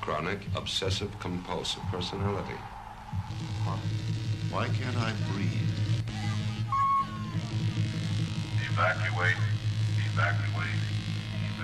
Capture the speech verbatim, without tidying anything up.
Chronic obsessive compulsive personality. Huh. Why can't I breathe? Evacuate. Evacuate.